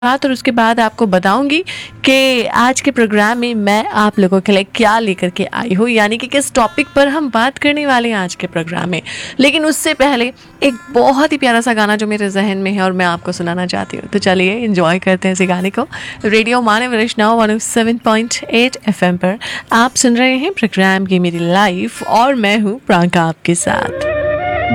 बात और उसके बाद आपको बताऊंगी कि आज के प्रोग्राम में मैं आप लोगों के लिए क्या लेकर के आई हूँ, यानी कि किस टॉपिक पर हम बात करने वाले हैं आज के प्रोग्राम में। लेकिन उससे पहले एक बहुत ही प्यारा सा गाना जो मेरे जहन में है और मैं आपको सुनाना चाहती हूँ, तो चलिए एंजॉय करते हैं इस गाने को। रेडियो मानव वैष्णव 107.8 FM पर आप सुन रहे हैं प्रोग्राम की मेरी लाइफ और मैं हूँ प्रांका आपके साथ।